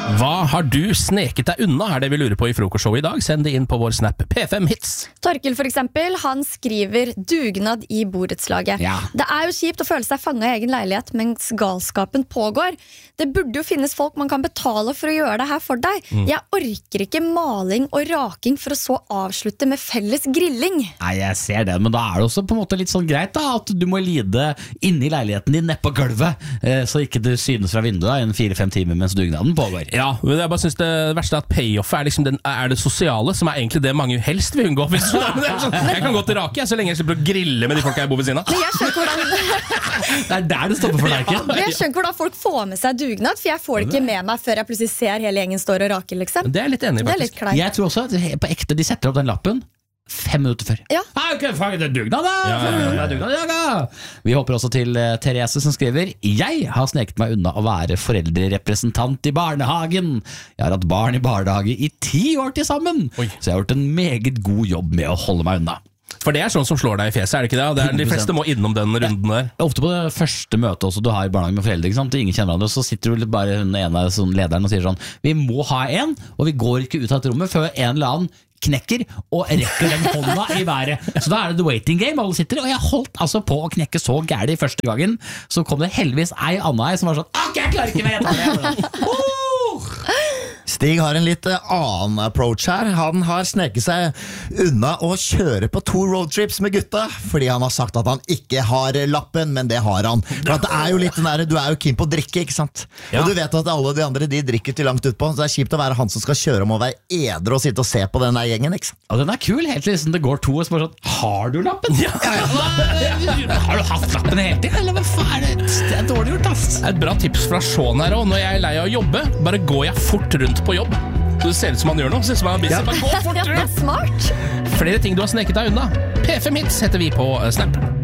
Hva har du sneket deg unna, det vi lurer på I frokostshowet I dag. Send det inn på vår Snap P5 Hits. Torkel for eksempel, han skriver dugnad I borettslaget. Ja. Det jo kjipt å føle seg fanget I egen leilighet mens galskapen pågår. Det burde jo finnes folk man kan betale for å gjøre det her for deg. Jeg orker ikke maling og raking for å så avslutte med felles grilling. Nei, jeg ser det, men da det også på en måte litt sånn greit da, at du må lide inni leiligheten din ned på gulvet, så ikke du synes fra vinduet I 4-5 timer mens dugnaden pågår. Ja, men jeg bare synes det verste at payoffet liksom det sosiale, som egentlig det mange helst vil unngå. Sånn, jeg kan gå til rake, så lenge jeg slipper å grille med de folka jeg bor ved siden av. Men jeg skjønner hvordan Det der det stopper for deg, ikke? Jeg skjønner ikke hvordan folk får med seg dugnad, for jeg får det ikke med meg før jeg plutselig ser hele gjengen står og raker, liksom. Det jeg litt enig I, Det litt faktisk. kleint. Jeg tror også at på ekte de setter opp den lappen 5 minutter før. Ja. Ok, fuck, det dugnad da! Ja. Det dugnad, ja. Vi håper også til Therese som skriver: Jeg har sneket meg unna å være foreldrerepresentant I barnehagen. Jeg har hatt barn I barnehage I 10 år til sammen, Oi. så jeg har gjort en meget god jobb med å holde meg unna. For det sånn som slår deg I fjeset, det ikke det? De 100%. fleste må innom den runden der. Ofte på det første møtet også du har I barnehagen med foreldre, ikke sant? Ingen kjenner hverandre, så sitter du bare hun ene sånn lederen og sier sånn: vi må ha en, og vi går ikke ut av et rommet før en eller annen knekker og rekker den hånda I været. Så da det the waiting game, alle sitter, og jeg holdt altså på å knekke så gærlig første gangen, så kom det heldigvis ei Anna som var sånn: ok, jeg klarer ikke mer, jeg tar det. Stig har en litt annen approach her. Han har sneket seg unna å kjøre på 2 roadtrips med gutta, fordi han har sagt at han ikke har lappen, men det har han. For at det jo litt den der, du jo keen på å drikke, ikke sant? Ja. Og du vet at alle de andre, de drikker til langt utpå, så det kjipt å være han som skal kjøre om å være edru og sitte og se på den der gjengen, ikke sant? Og den kul, helt til liksom det går 2 og så bare sånn: har du lappen? Ja. Har du hatt lappen hele tiden, eller hva faen det dårlig gjort, ass. Et bra tips fra Sean her også. Når jeg lei av å jobbe, bare går jeg fort rundt på jobb. Så det ser ut som han gjør noe. Ser ut som han busy. Bare gå Ja, fort det rundt. smart. Flere ting du har sneket deg unna. P5 Hits heter vi på Snap.